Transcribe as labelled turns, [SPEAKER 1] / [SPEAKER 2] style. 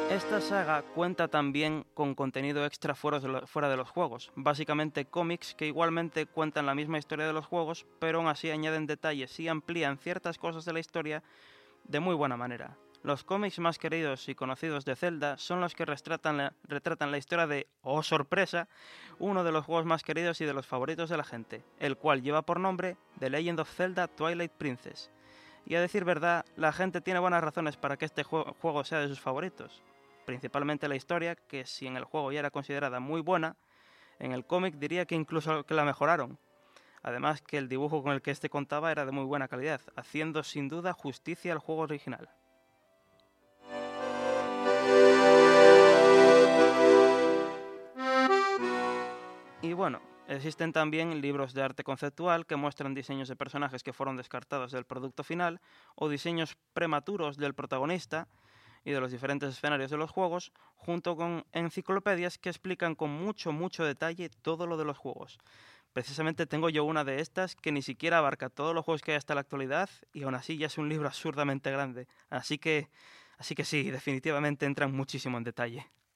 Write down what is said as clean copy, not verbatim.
[SPEAKER 1] Esta saga cuenta también con contenido extra fuera de los juegos, básicamente cómics que igualmente cuentan la misma historia de los juegos, pero aún así añaden detalles y amplían ciertas cosas de la historia de muy buena manera. Los cómics más queridos y conocidos de Zelda son los que retratan la historia de, oh sorpresa, uno de los juegos más queridos y de los favoritos de la gente, el cual lleva por nombre The Legend of Zelda Twilight Princess. Y a decir verdad, la gente tiene buenas razones para que este juego sea de sus favoritos. Principalmente la historia, que si en el juego ya era considerada muy buena, en el cómic diría que incluso que la mejoraron. Además que el dibujo con el que este contaba era de muy buena calidad, haciendo sin duda justicia al juego original. Y bueno, existen también libros de arte conceptual que muestran diseños de personajes que fueron descartados del producto final o diseños prematuros del protagonista y de los diferentes escenarios de los juegos, junto con enciclopedias que explican con mucho detalle todo lo de los juegos. Precisamente tengo yo una de estas que ni siquiera abarca todos los juegos que hay hasta la actualidad y aún así ya es un libro absurdamente grande. Así que sí, definitivamente entran muchísimo en detalle.